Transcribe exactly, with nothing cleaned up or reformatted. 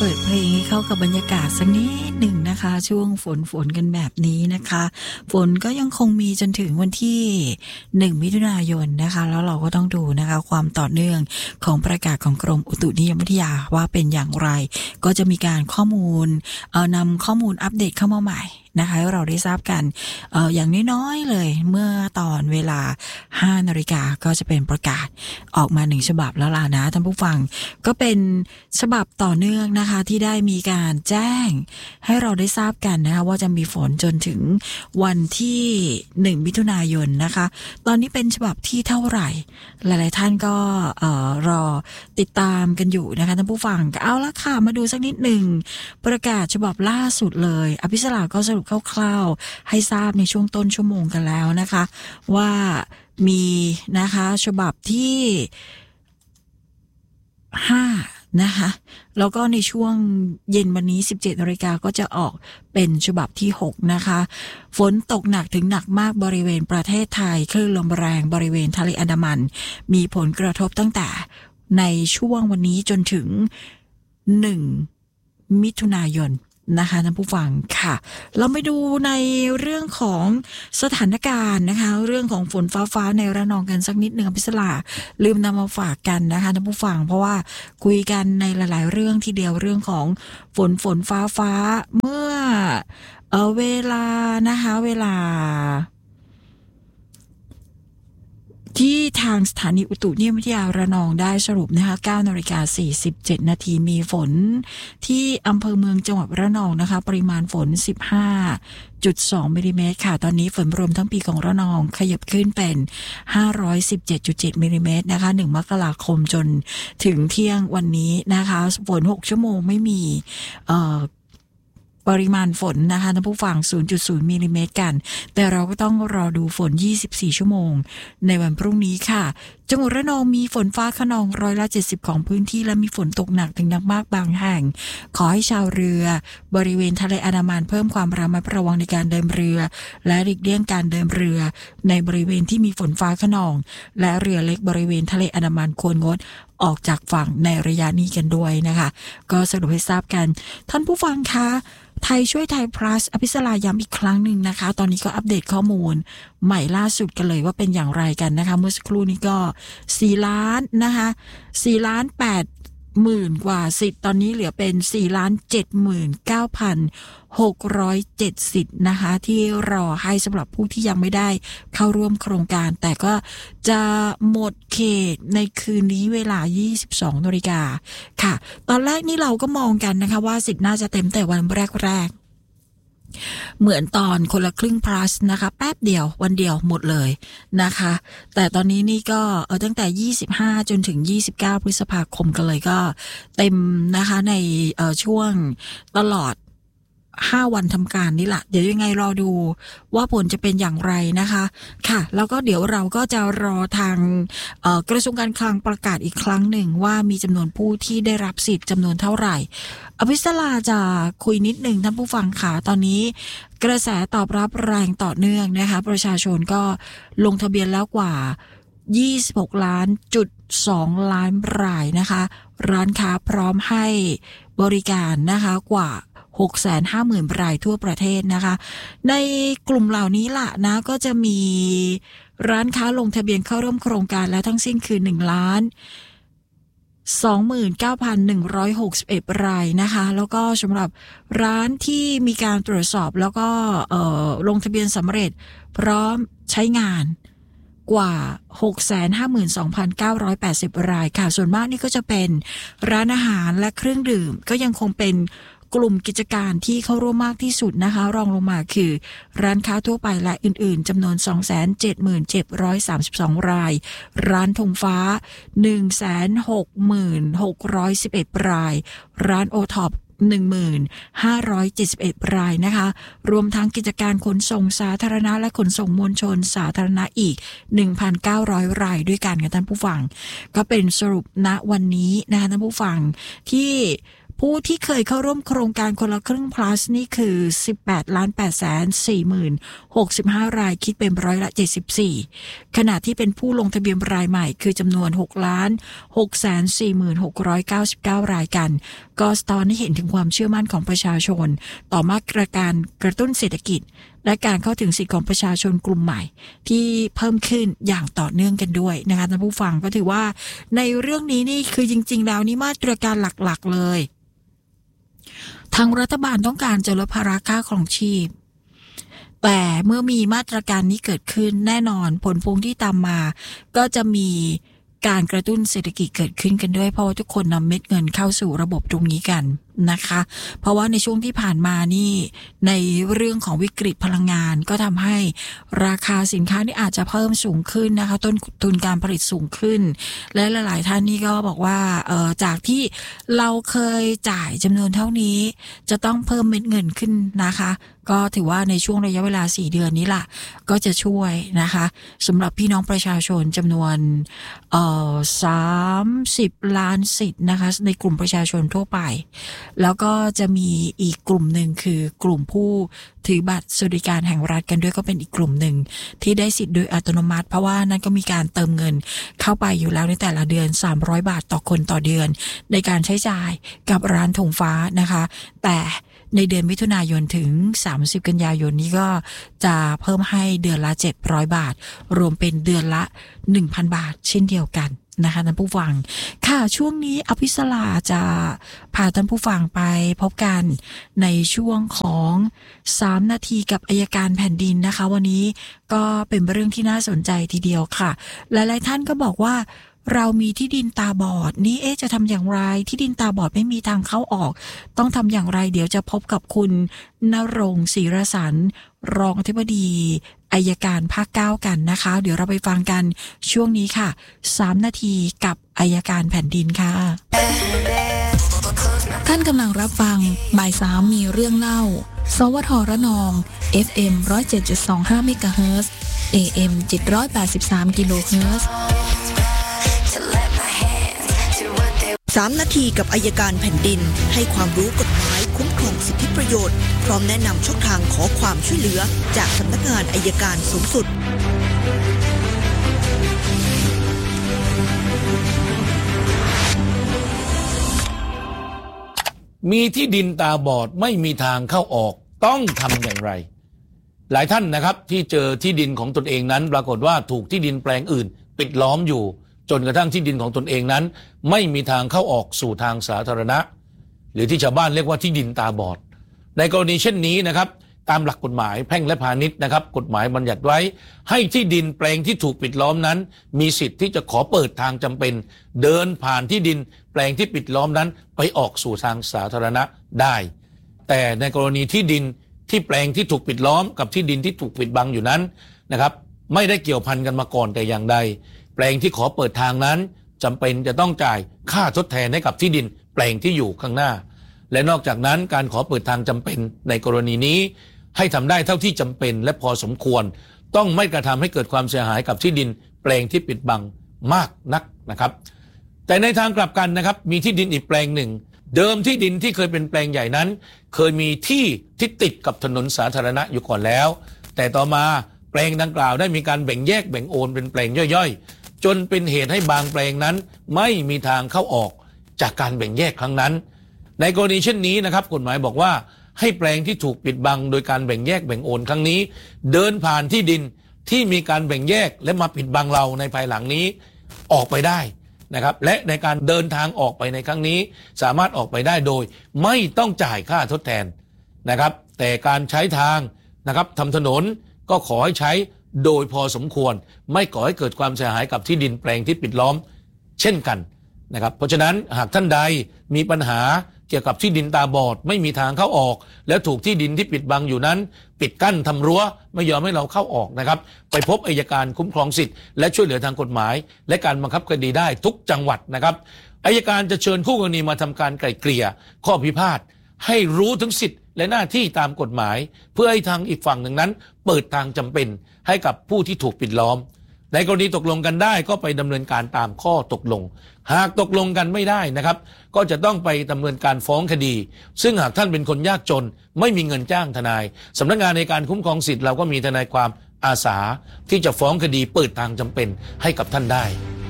เปิดเพลงให้เข้ากับบรรยากาศสักนิดหนึ่งนะคะช่วงฝนฝนกันแบบนี้นะคะฝนก็ยังคงมีจนถึงวันที่หนึ่งมิถุนายนนะคะแล้วเราก็ต้องดูนะคะความต่อเนื่องของประกาศของกรมอุตุนิยมวิทยาว่าเป็นอย่างไรก็จะมีการข้อมูลเอานำข้อมูลอัปเดตเข้ามาใหม่นะคะให้เราได้ทราบกันเอ่ออย่างน้อยๆเลยเมื่อตอนเวลา ห้านาฬิกาก็จะเป็นประกาศออกมาหนึ่งฉบับแล้วล่ะนะท่านผู้ฟังก็เป็นฉบับต่อเนื่องนะคะที่ได้มีการแจ้งให้เราได้ทราบกันนะคะว่าจะมีฝนจนถึงวันที่หนึ่งมิถุนายนนะคะตอนนี้เป็นฉบับที่เท่าไหร่หลายๆท่านก็เอ่อรอติดตามกันอยู่นะคะท่านผู้ฟังเอาละค่ะมาดูสักนิดหนึ่งประกาศฉบับล่าสุดเลยอภิสราก็สรุปคร่าวๆให้ทราบในช่วงต้นชั่วโมงกันแล้วนะคะว่ามีนะคะฉบับที่ห้านะคะแล้วก็ในช่วงเย็นวันนี้ สิบเจ็ดนาฬิกาก็จะออกเป็นฉบับที่หกนะคะฝนตกหนักถึงหนักมากบริเวณประเทศไทยคลื่นลมแรงบริเวณทะเลอันดามันมีผลกระทบตั้งแต่ในช่วงวันนี้จนถึงหนึ่งมิถุนายนนะคะท่านผู้ฟังค่ะเราไปดูในเรื่องของสถานการณ์นะคะเรื่องของฝนฟ้าฟ้าในระนองกันสักนิดหนึ่งพิศลาลืมนำมาฝากกันนะคะท่านผู้ฟังเพราะว่าคุยกันในหลายๆเรื่องทีเดียวเรื่องของฝนฝนฟ้าฟ้าเมื่อเออเวลานะคะเวลาที่ทางสถานีอุตุนิยมวิทยาระนองได้สรุปนะคะเก้านาฬิกาสี่สิบเจ็ดนาทีมีฝนที่อำเภอเมืองจังหวัดระนองนะคะปริมาณฝน สิบห้าจุดสอง มิลลิเมตรค่ะตอนนี้ฝนรวมทั้งปีของระนองขยับขึ้นเป็นห้าร้อยสิบเจ็ดจุดเจ็ด มิลลิเมตรนะคะหนึ่งมกราคมจนถึงเที่ยงวันนี้นะคะฝนหกชั่วโมงไม่มีเอ่อปริมาณฝนนะคะท่านผู้ฟัง ศูนย์จุดศูนย์ มิลลิเมตรกันแต่เราก็ต้องรอดูฝนยี่สิบสี่ชั่วโมงในวันพรุ่งนี้ค่ะจังหวัดระนองมีฝนฟ้าคะนองร้อยละเจ็ดสิบของพื้นที่และมีฝนตกหนักถึงหนักมากบางแห่งขอให้ชาวเรือบริเวณทะเลอันดามันเพิ่มความระมัดระวังในการเดินเรือและหลีกเลี่ยงการเดินเรือในบริเวณที่มีฝนฟ้าคะนองและเรือเล็กบริเวณทะเลอันดามันควรงดออกจากฝั่งในระยะนี้กันด้วยนะคะก็สรุปให้ทราบกันท่านผู้ฟังคะไทยช่วยไทย plus อภิสราย้ำอีกครั้งหนึ่งนะคะตอนนี้ก็อัปเดตข้อมูลใหม่ล่าสุดกันเลยว่าเป็นอย่างไรกันนะคะเมื่อสักครู่นี้ก็สี่ล้านนะคะสี่ล้านแปดหมื่นกว่าสิทธิ์ตอนนี้เหลือเป็นสี่ล้านเจ็ดหมื่นเก้าพันหกร้อยเจ็ดสิทธิ์นะคะที่รอให้สำหรับผู้ที่ยังไม่ได้เข้าร่วมโครงการแต่ก็จะหมดเขตในคืนนี้เวลา ยี่สิบสองนาฬิกาค่ะตอนแรกนี่เราก็มองกันนะคะว่าสิทธิ์น่าจะเต็มแต่วันแรกๆเหมือนตอนคนละครึ่ง plus นะคะแป๊บเดียววันเดียวหมดเลยนะคะแต่ตอนนี้นี่ก็เออตั้งแต่ยี่สิบห้าจนถึงยี่สิบเก้าพฤษภาคมกันเลยก็เต็มนะคะในเอ่อช่วงตลอดห้าวันทำการนี่แหละเดี๋ยวยังไงรอดูว่าผลจะเป็นอย่างไรนะคะค่ะแล้วก็เดี๋ยวเราก็จะรอทางกระทรวงการคลังประกาศอีกครั้งหนึ่งว่ามีจำนวนผู้ที่ได้รับสิทธิ์จำนวนเท่าไหร่อภิสราจะคุยนิดหนึ่งท่านผู้ฟังค่ะตอนนี้กระแสตอบรับแรงต่อเนื่องนะคะประชาชนก็ลงทะเบียนแล้วกว่ายี่สิบหกล้านจุดสองล้านรายนะคะร้านค้าพร้อมให้บริการนะคะกว่าหกแสนห้าหมื่น รายทั่วประเทศนะคะในกลุ่มเหล่านี้ล่ะนะก็จะมีร้านค้าลงทะเบียนเข้าร่วมโครงการแล้วทั้งสิ้นคือหนึ่งล้านสองหมื่นเก้าพันหนึ่งร้อยหกสิบเอ็ด รายนะคะแล้วก็สำหรับร้านที่มีการตรวจสอบแล้วก็เอ่อลงทะเบียนสำเร็จพร้อมใช้งานกว่า หกแสนห้าหมื่นสองพันเก้าร้อยแปดสิบ รายค่ะส่วนมากนี่ก็จะเป็นร้านอาหารและเครื่องดื่มก็ยังคงเป็นกลุ่มกิจการที่เข้าร่วมมากที่สุดนะคะรองลงมาคือร้านค้าทั่วไปและอื่นๆจำนวน สองแสนเจ็ดหมื่นเจ็ดร้อยสามสิบสอง รายร้านธงฟ้า หนึ่งแสนหกหมื่นหกร้อยสิบเอ็ด รายร้านโอท็อปหนึ่งหมื่นห้าร้อยเจ็ดสิบเอ็ด รายนะคะรวมทั้งกิจการขนส่งสาธารณะและขนส่งมวลชนสาธารณะอีก หนึ่งพันเก้าร้อย รายด้วยกันค่ะท่านผู้ฟังก็เป็นสรุปณวันนี้นะคะท่านผู้ฟังที่ผู้ที่เคยเข้าร่วมโครงการคนละครึ่ง plus นี่คือสิบแปดล้านแปดแสนสี่หมื่นหกสิบห้ารายคิดเป็นร้อยละเจ็ดสิบสี่ขณะที่เป็นผู้ลงทะเบียนรายใหม่คือจำนวนหกล้านหกแสนสี่หมื่นหกร้อยเก้าสิบเก้ารายกันก็สะท้อนให้เห็นถึงความเชื่อมั่นของประชาชนต่อมาตรการกระตุ้นเศรษฐกิจและการเข้าถึงสิทธิของประชาชนกลุ่มใหม่ที่เพิ่มขึ้นอย่างต่อเนื่องกันด้วยนะคะท่านผู้ฟังก็ถือว่าในเรื่องนี้นี่คือจริงๆแล้วนี่มาตรการหลักๆเลยทางรัฐบาลต้องการจะลดภาระค่าครองชีพแต่เมื่อมีมาตรการนี้เกิดขึ้นแน่นอนผลพวงที่ตามมาก็จะมีการกระตุ้นเศรษฐกิจเกิดขึ้นกันด้วยเพราะว่าทุกคนนำเม็ดเงินเข้าสู่ระบบตรงนี้กันนะคะเพราะว่าในช่วงที่ผ่านมานี่ในเรื่องของวิกฤตพลังงานก็ทำให้ราคาสินค้านี่อาจจะเพิ่มสูงขึ้นนะคะต้นทุนการผลิตสูงขึ้นและหลายๆท่านนี่ก็บอกว่าเอ่อจากที่เราเคยจ่ายจำนวนเท่านี้จะต้องเพิ่มเม็ดเงินขึ้นนะคะก็ถือว่าในช่วงระยะเวลาสี่เดือนนี้ล่ะก็จะช่วยนะคะสำหรับพี่น้องประชาชนจำนวนเอ่อสามสิบล้านสิทธิ์นะคะในกลุ่มประชาชนทั่วไปแล้วก็จะมีอีกกลุ่มหนึ่งคือกลุ่มผู้ถือบัตรสวัสดิการแห่งรัฐกันด้วยก็เป็นอีกกลุ่มหนึ่งที่ได้สิทธิ์โดยอัตโนมัติเพราะว่านั้นก็มีการเติมเงินเข้าไปอยู่แล้วในแต่ละเดือนสามร้อยบาทต่อคนต่อเดือนในการใช้จ่ายกับร้านธงฟ้านะคะแต่ในเดือนมิถุนายนถึงสามสิบกันยายนนี้ก็จะเพิ่มให้เดือนละเจ็ดร้อยบาทรวมเป็นเดือนละ หนึ่งพัน บาทเช่นเดียวกันนะคะท่านผู้ฟังค่ะช่วงนี้อภิสราจะพาท่านผู้ฟังไปพบกันในช่วงของสามนาทีกับอัยการแผ่นดินนะคะวันนี้ก็เป็นเรื่องที่น่าสนใจทีเดียวค่ะหลายๆท่านก็บอกว่าเรามีที่ดินตาบอดนี่เอ๊ะจะทำอย่างไรที่ดินตาบอดไม่มีทางเข้าออกต้องทำอย่างไรเดี๋ยวจะพบกับคุณณรงค์ศรีรสรรค์รองอธิบดีอัยการภาคเก้ากันนะคะเดี๋ยวเราไปฟังกันช่วงนี้ค่ะสามนาทีกับอัยการแผ่นดินค่ะท่านกำลังรับฟังบ่ายสามมีเรื่องเล่าสวทระนอง เอฟ เอ็ม หนึ่งร้อยเจ็ดจุดสองห้า เมกะเฮิรตซ์ เอ เอ็ม เจ็ดร้อยแปดสิบสาม กิโลเฮิรตซ์สามนาทีกับอัยการแผ่นดินให้ความรู้กฎหมายคุ้มครองสิทธิประโยชน์พร้อมแนะนำช่องทางขอความช่วยเหลือจากสำนักงานอัยการสูงสุดมีที่ดินตาบอดไม่มีทางเข้าออกต้องทำอย่างไรหลายท่านนะครับที่เจอที่ดินของตนเองนั้นปรากฏว่าถูกที่ดินแปลงอื่นปิดล้อมอยู่จนกระทั่งที่ดินของตนเองนั้นไม่มีทางเข้าออกสู่ทางสาธารณะหรือที่ชาวบ้านเรียกว่าที่ดินตาบอดในกรณีเช่นนี้นะครับตามหลักกฎหมายแพ่งและพาณิชย์นะครับกฎหมายบัญญัติไว้ให้ที่ดินแปลงที่ถูกปิดล้อมนั้นมีสิทธิ์ที่จะขอเปิดทางจำเป็นเดินผ่านที่ดินแปลงที่ปิดล้อมนั้นไปออกสู่ทางสาธารณะได้แต่ในกรณีที่ดินที่แปลงที่ถูกปิดล้อมกับที่ดินที่ถูกปิดบังอยู่นั้นนะครับไม่ได้เกี่ยวพันกันมาก่อนแต่อย่างใดแปลงที่ขอเปิดทางนั้นจำเป็นจะต้องจ่ายค่าทดแทนให้กับที่ดินแปลงที่อยู่ข้างหน้าและนอกจากนั้นการขอเปิดทางจำเป็นในกรณีนี้ให้ทำได้เท่าที่จำเป็นและพอสมควรต้องไม่กระทำให้เกิดความเสียหายกับที่ดินแปลงที่ปิดบังมากนักนะครับแต่ในทางกลับกันนะครับมีที่ดินอีกแปลงหนึ่งเดิมที่ดินที่เคยเป็นแปลงใหญ่นั้นเคยมีที่ที่ติดกับถนนสาธารณะอยู่ก่อนแล้วแต่ต่อมาแปลงดังกล่าวได้มีการแบ่งแยกแบ่งโอนเป็นแปลงย่อยๆจนเป็นเหตุให้บางแปลงนั้นไม่มีทางเข้าออกจากการแบ่งแยกครั้งนั้นในกรณีเช่นนี้นะครับกฎหมายบอกว่าให้แปลงที่ถูกปิดบังโดยการแบ่งแยกแบ่งโอนครั้งนี้เดินผ่านที่ดินที่มีการแบ่งแยกและมาปิดบังเราในภายหลังนี้ออกไปได้นะครับและในการเดินทางออกไปในครั้งนี้สามารถออกไปได้โดยไม่ต้องจ่ายค่าทดแทนนะครับแต่การใช้ทางนะครับทำถนนก็ขอให้ใช้โดยพอสมควรไม่ก่อให้เกิดความเสียหายกับที่ดินแปลงที่ปิดล้อมเช่นกันนะครับเพราะฉะนั้นหากท่านใดมีปัญหาเกี่ยวกับที่ดินตาบอดไม่มีทางเข้าออกแล้วถูกที่ดินที่ปิดบังอยู่นั้นปิดกั้นทำรั้วไม่ยอมให้เราเข้าออกนะครับไปพบอัยการคุ้มครองสิทธิ์และช่วยเหลือทางกฎหมายและการบังคับคดีได้ทุกจังหวัดนะครับอัยการจะเชิญคู่กรณีมาทำการไกล่เกลี่ยข้อพิพาทให้รู้ถึงสิทธิ์และหน้าที่ตามกฎหมายเพื่อให้ทางอีกฝั่งหนึ่งนั้นเปิดทางจำเป็นให้กับผู้ที่ถูกปิดล้อมในกรณีตกลงกันได้ก็ไปดำเนินการตามข้อตกลงหากตกลงกันไม่ได้นะครับก็จะต้องไปดำเนินการฟ้องคดีซึ่งหากท่านเป็นคนยากจนไม่มีเงินจ้างทนายสำนักงานในการคุ้มครองสิทธิ์เราก็มีทนายความอาสาที่จะฟ้องคดีเปิดทางจำเป็นให้กับท่านได้